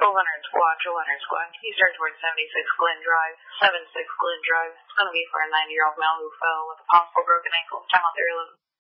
Leonard Squad. Can you start towards 76 Glen Drive? 76 Glen Drive. It's going to be for a 90-year-old male who fell with a possible broken ankle. Time out there, 11.